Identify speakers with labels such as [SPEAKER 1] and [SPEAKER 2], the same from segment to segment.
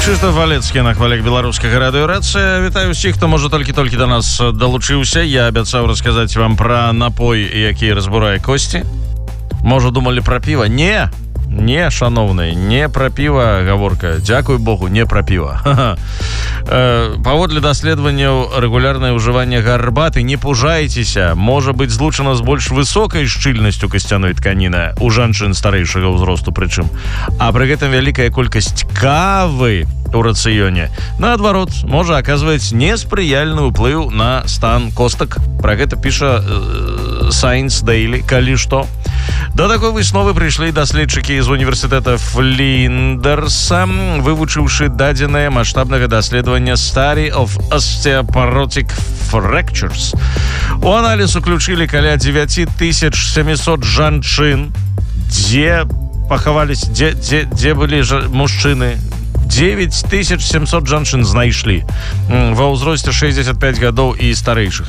[SPEAKER 1] Кшыштаф Валецкі на хвалях беларускага радыёрацыя. Вітаю ўсіх, хто можа толькі да нас далучыўся. Я абяцаў расказаць вам пра напой, які разбурае косці. Можа, думалі пра піва? Не, шановныя, не пра піва гаворка. Дзякуй Богу, не пра піва. Паводле даследаванняў, рэгулярнае ўжыванне гарбаты, не пужайцеся, можа быць злучана з больш высокай шчыльнасцю касцяной тканіны у жанчын старэйшага ўзросту прычым. А пры гэтым вялікая колькасць кавы у рацыёне, наадварот, можа аказваць неспрыяльны ўплыў на стан костак. Пра гэта піша Science Daily, калі што. Да такой высновы прыйшлі даследчыкі з універсітэта Фліндерса, вывучыўшы дадзеныя маштабнага даследавання Study of Osteoporotic Fractures. У аналіз уключылі каля 9700 жанчын, дзе пахавались, дзе былі мужчыны. 9700 жанчын знайшлі ва ўзросце 65 гадоў і старэйшых.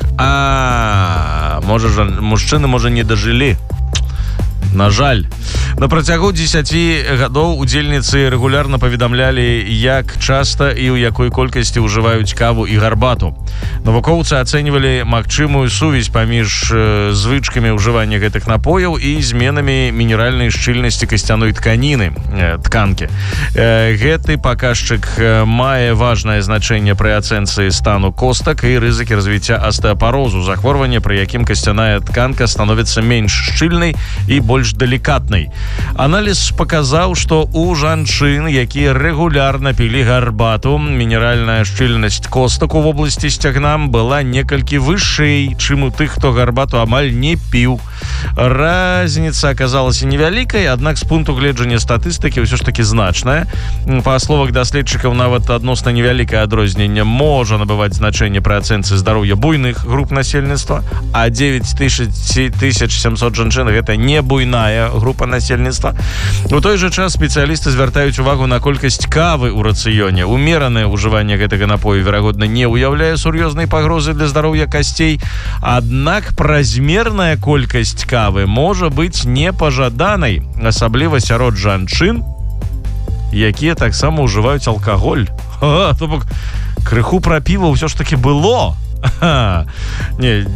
[SPEAKER 1] Можа, мужчыны, можа, не дажылі. На жаль. На працягу 10 гадоў удзельніцы рэгулярна паведамлялі, як часта і ў якой колькасці ўжываюць каву і гарбату. Навукоўцы ацэньвалі магчымую сувязь паміж звычкамі ўжывання гэтых напояў і зменамі мінеральнай шчыльнасці касцяной тканкі. Гэты паказчык мае важнае значэнне пры ацэнцы стану костак і рызыкі развіцця астэапарозу, захворвання, пры якім касцяная тканка становіцца менш шчыльнай і больш далікатнай. Аналіз паказаў, што у жанчын, якія рэгулярна пілі гарбату, мінеральная шчыльнасць костак у вобласці сцягна была некалькі вышэй, чым у тых, хто гарбату амаль не піў. Разніца аказалася невялікай, аднак з пункту гледжання статыстыкі ўсё ж такі значная. Па словах даследчыкаў, нават адносна невялікае адрозненне можа набываць значэнне пры ацэнцы здароўя буйных груп насельніцтва, а 9700 жанчын гэта не буйная група насельніцтва. У той жа час спецыялісты звяртаюць увагу на колькасць кавы ў рацыёне. Умеранае ўжыванне гэтага напою, верагодна, не ўяўляе сур'ёзнай пагрозы для здароўя касцей, аднак празмерная колькасць кавы можа быць непажаданай, асабліва сярод жанчын, якія таксама ўжываюць алкаголь. То бок, крыху пра піва ўсё ж такі было. Не,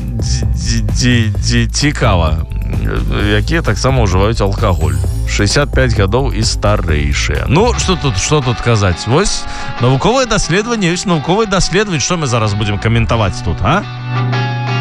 [SPEAKER 1] цікава, якія таксама ўжываюць алкаголь. 65 гадоў і старэйшыя. Ну, што тут казаць? Вось навуковае даследаванне ёсць навуковае даследаванне. Што мы зараз будзем каментаваць тут, а?